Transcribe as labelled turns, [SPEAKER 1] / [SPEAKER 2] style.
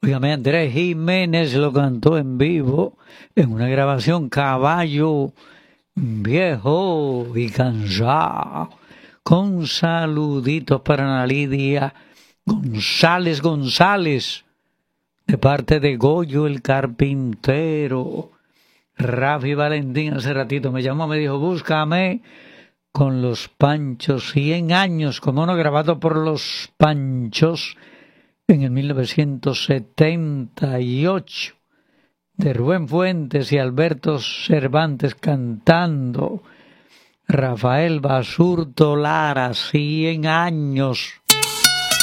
[SPEAKER 1] Óigame, Andrés Jiménez lo cantó en vivo en una grabación Caballo Viejo y Cansado, con saluditos para Ana Lidia González, de parte de Goyo el Carpintero. Rafi Valentín hace ratito me llamó, me dijo, búscame con los Panchos, 100 años, como no, grabado por los Panchos en el 1978, de Rubén Fuentes y Alberto Cervantes cantando. Rafael Basurto Lara, 100 años.